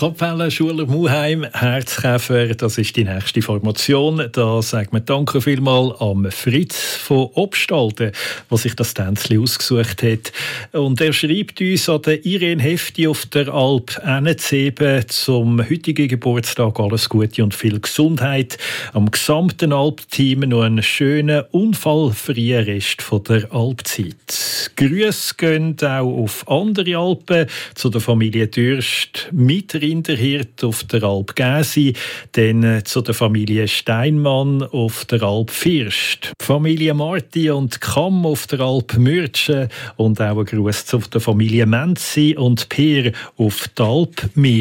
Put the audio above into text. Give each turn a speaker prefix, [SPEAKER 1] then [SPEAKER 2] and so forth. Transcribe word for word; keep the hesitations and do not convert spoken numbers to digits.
[SPEAKER 1] Kapelle Schuler Muheim, Herzkäfer, das ist die nächste Formation. Da sagt man danke vielmals am Fritz von Obstalden, der sich das Tänzchen ausgesucht hat. Und er schreibt uns an der Irene Hefti auf der Alp Ennenzeben zum heutigen Geburtstag alles Gute und viel Gesundheit. Am gesamten Alpteam noch einen schönen, unfallfreien Rest von der Alpzeit. Grüße gehen auch auf andere Alpen, zu der Familie Dürst mit Rinderhirt auf der Alp Gäsi, dann zu der Familie Steinmann auf der Alp First, Familie Marti und Kamm auf der Alp Mürtschen und auch ein Gruß zu der Familie Menzi und Peer auf der Alp Meer.